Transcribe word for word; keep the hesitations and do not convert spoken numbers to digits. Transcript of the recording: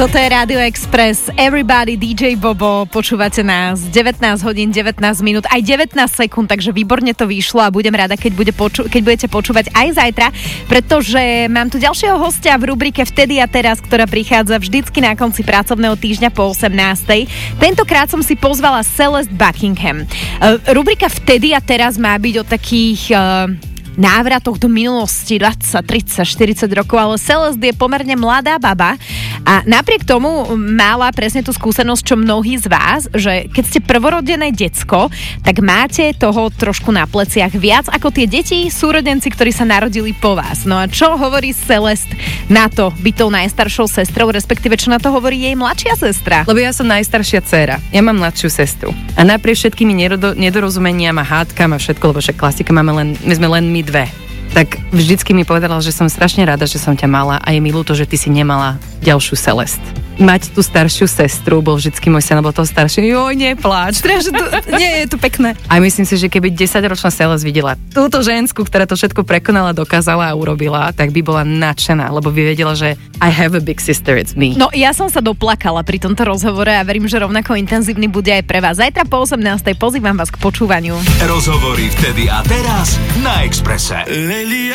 Toto je Radio Express, Everybody, dý džej Bobo, počúvate nás, devätnásť hodín, devätnásť minút, aj devätnásť sekúnd, takže výborne to vyšlo a budem rada, keď, bude poču- keď budete počúvať aj zajtra, pretože mám tu ďalšieho hostia v rubrike Vtedy a teraz, ktorá prichádza vždycky na konci pracovného týždňa po osemnástej. Tentokrát som si pozvala Celeste Buckingham. Uh, rubrika Vtedy a teraz má byť o takých... Uh, návratoch do minulosti dvadsať, tridsať, štyridsať rokov, ale Celeste je pomerne mladá baba a napriek tomu mala presne tú skúsenosť, čo mnohí z vás, že keď ste prvorodené decko, tak máte toho trošku na pleciach viac ako tie deti, súrodenci, ktorí sa narodili po vás. No a čo hovorí Celeste na to byť tou najstaršou sestrou, respektíve čo na to hovorí jej mladšia sestra? Lebo ja som najstaršia dcéra, ja mám mladšiu sestru a napriek všetkými nerodo- nedorozumeniam a hádkam a všetko, lebo však klasika máme len, my sme len my dve. Tak vždycky mi povedala, že som strašne rada, že som ťa mala a je mi ľúto, že ty si nemala ďalšiu Celeste. Mať tú staršiu sestru bol vždycky môj sen, lebo toho staršie, joj, nepláč. Strašne to, nie, je to pekné. A myslím si, že keby desaťročná Celeste videla túto ženskú, ktorá to všetko prekonala, dokázala a urobila, tak by bola nadšená, lebo by vedela, že I have a big sister, it's me. No, ja som sa doplakala pri tomto rozhovore a verím, že rovnako intenzívny bude aj pre vás. Zajtra po osemnástej pozývam vás k počúvaniu. Rozhovory Vtedy a teraz na Expresse.